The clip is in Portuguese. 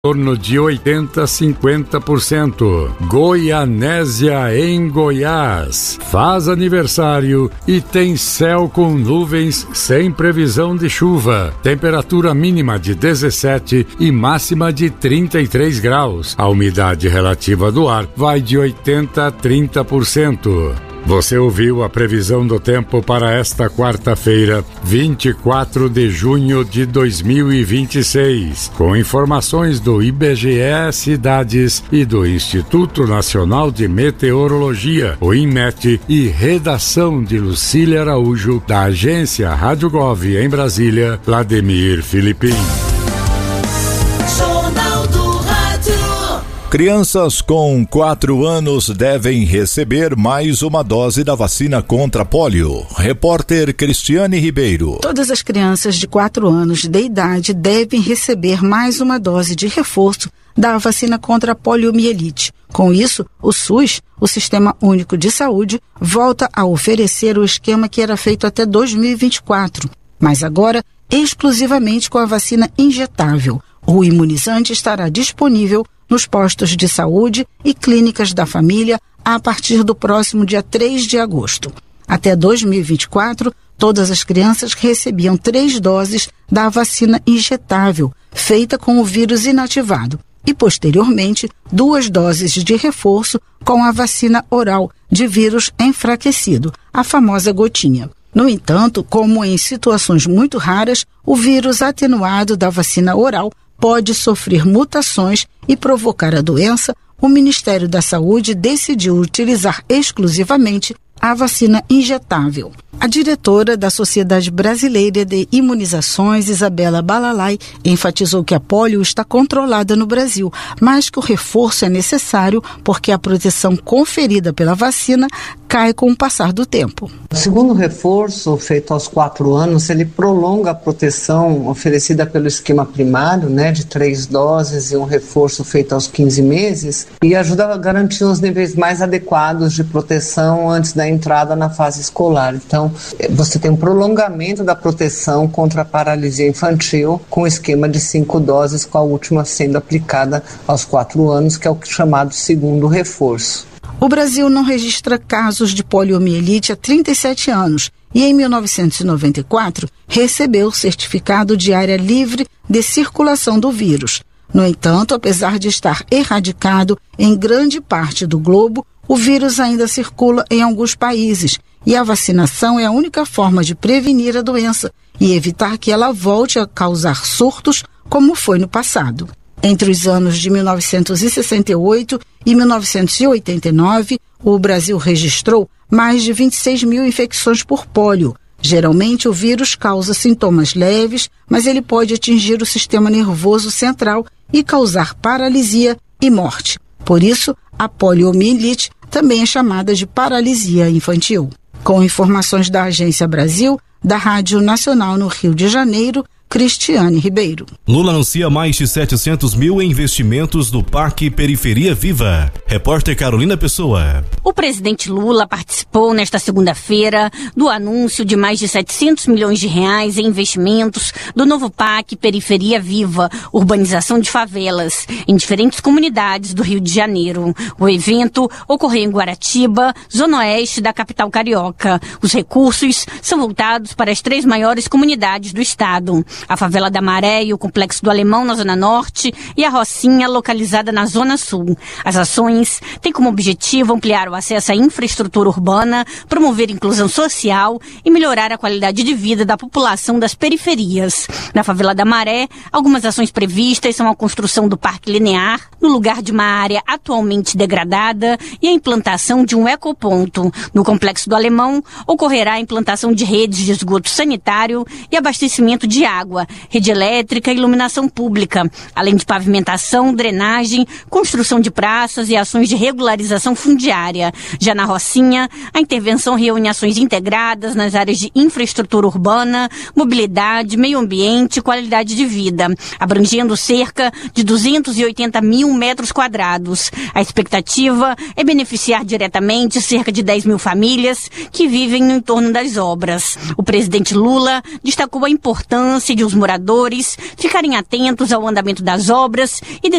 torno de 80% a 50%. Goianésia em Goiás faz aniversário e tem céu com nuvens sem previsão de chuva. Temperatura mínima de 17 e máxima de 33 graus. A umidade relativa do ar vai de 80% a 30%. Você ouviu a previsão do tempo para esta quarta-feira, 24 de junho de 2026, com informações do IBGE Cidades e do Instituto Nacional de Meteorologia, o INMET, e redação de Lucília Araújo, da agência Rádio Gov em Brasília, Vladimir Filipim. Crianças com 4 anos devem receber mais uma dose da vacina contra pólio. Repórter Cristiane Ribeiro. Todas as crianças de 4 anos de idade devem receber mais uma dose de reforço da vacina contra a poliomielite. Com isso, o SUS, o Sistema Único de Saúde, volta a oferecer o esquema que era feito até 2024, mas agora exclusivamente com a vacina injetável. O imunizante estará disponível nos postos de saúde e clínicas da família a partir do próximo dia 3 de agosto. Até 2024, todas as crianças recebiam 3 doses da vacina injetável, feita com o vírus inativado, e posteriormente 2 doses de reforço com a vacina oral de vírus enfraquecido, a famosa gotinha. No entanto, como em situações muito raras, o vírus atenuado da vacina oral pode sofrer mutações e provocar a doença, o Ministério da Saúde decidiu utilizar exclusivamente a vacina injetável. A diretora da Sociedade Brasileira de Imunizações, Isabela Balalai, enfatizou que a polio está controlada no Brasil, mas que o reforço é necessário porque a proteção conferida pela vacina cai com o passar do tempo. O segundo reforço, feito aos 4 anos, ele prolonga a proteção oferecida pelo esquema primário, de 3 doses e um reforço feito aos 15 meses, e ajuda a garantir os níveis mais adequados de proteção antes da entrada na fase escolar. Então, você tem um prolongamento da proteção contra a paralisia infantil com o esquema de 5 doses, com a última sendo aplicada aos 4 anos, que é o chamado segundo reforço. O Brasil não registra casos de poliomielite há 37 anos e, em 1994, recebeu o certificado de área livre de circulação do vírus. No entanto, apesar de estar erradicado em grande parte do globo, o vírus ainda circula em alguns países e a vacinação é a única forma de prevenir a doença e evitar que ela volte a causar surtos como foi no passado. Entre os anos de 1968 e 1989, o Brasil registrou mais de 26 mil infecções por pólio. Geralmente, o vírus causa sintomas leves, mas ele pode atingir o sistema nervoso central e causar paralisia e morte. Por isso, a poliomielite também é chamada de paralisia infantil. Com informações da Agência Brasil, da Rádio Nacional no Rio de Janeiro, Cristiane Ribeiro. Lula anuncia mais de 700 mil em investimentos do Parque Periferia Viva. Repórter Carolina Pessoa. O presidente Lula participou nesta segunda-feira do anúncio de mais de 700 milhões de reais em investimentos do novo Parque Periferia Viva, urbanização de favelas, em diferentes comunidades do Rio de Janeiro. O evento ocorreu em Guaratiba, zona oeste da capital carioca. Os recursos são voltados para as 3 maiores comunidades do estado: a favela da Maré e o Complexo do Alemão na Zona Norte e a Rocinha, localizada na Zona Sul. As ações têm como objetivo ampliar o acesso à infraestrutura urbana, promover inclusão social e melhorar a qualidade de vida da população das periferias. Na favela da Maré, algumas ações previstas são a construção do Parque Linear, no lugar de uma área atualmente degradada, e a implantação de um ecoponto. No Complexo do Alemão, ocorrerá a implantação de redes de esgoto sanitário e abastecimento de água, rede elétrica e iluminação pública, além de pavimentação, drenagem, construção de praças e ações de regularização fundiária. Já na Rocinha, a intervenção reúne ações integradas nas áreas de infraestrutura urbana, mobilidade, meio ambiente e qualidade de vida, abrangendo cerca de 280 mil metros quadrados. A expectativa é beneficiar diretamente cerca de 10 mil famílias que vivem no entorno das obras. O presidente Lula destacou a importância de pede os moradores ficarem atentos ao andamento das obras e